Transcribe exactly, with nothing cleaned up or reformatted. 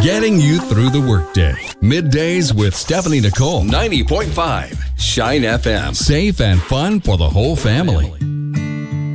Getting you through the workday. Middays with Stephanie Nicole. ninety point five Shine F M. Safe and fun for the whole family.